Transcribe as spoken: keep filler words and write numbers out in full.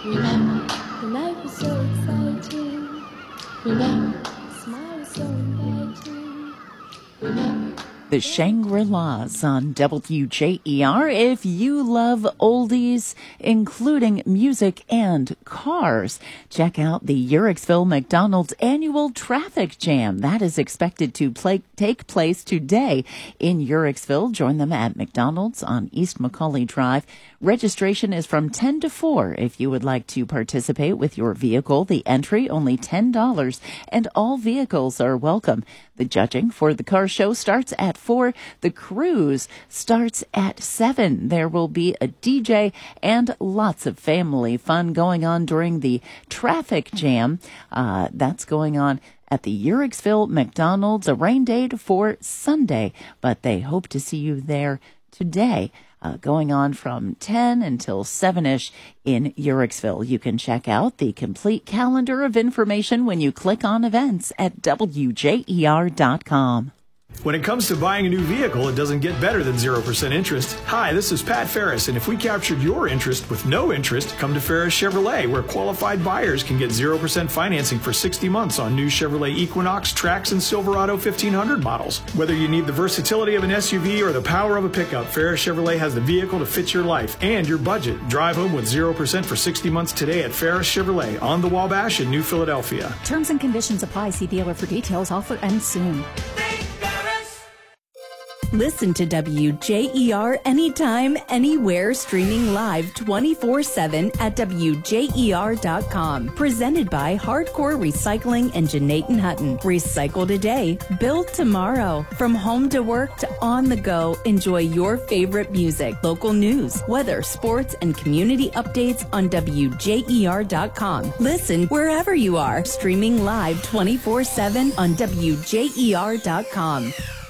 Remember, the night was so exciting. Remember, the smile was so inviting. Remember. The Shangri-Las on W J E R. If you love oldies, including music and cars, check out the Uhrichsville McDonald's annual traffic jam. That is expected to play, take place today in Uhrichsville. Join them at McDonald's on East Macaulay Drive. Registration is from ten to four. If you would like to participate with your vehicle, the entry only ten dollars, and all vehicles are welcome. The judging for the car show starts at four. The cruise starts at seven. There will be a D J and lots of family fun going on during the traffic jam. Uh, that's going on at the Uhrichsville McDonald's. A rain date for Sunday, but they hope to see you there today. Uh, going on from ten until seven-ish in Uhrichsville. You can check out the complete calendar of information when you click on events at W J E R dot com. When it comes to buying a new vehicle, it doesn't get better than zero percent interest. Hi, this is Pat Ferris, and if we captured your interest with no interest, come to Ferris Chevrolet, where qualified buyers can get zero percent financing for sixty months on new Chevrolet Equinox, Trax, and Silverado fifteen hundred models. Whether you need the versatility of an S U V or the power of a pickup, Ferris Chevrolet has the vehicle to fit your life and your budget. Drive home with zero percent for sixty months today at Ferris Chevrolet on the Wabash in New Philadelphia. Terms and conditions apply. See dealer for details. Offer ends soon. Listen to W J E R anytime, anywhere, streaming live twenty-four seven at W J E R dot com. Presented by Hardcore Recycling and Janaten Hutton. Recycle today, build tomorrow. From home to work to on the go, enjoy your favorite music, local news, weather, sports, and community updates on W J E R dot com. Listen wherever you are, streaming live twenty-four seven on W J E R dot com.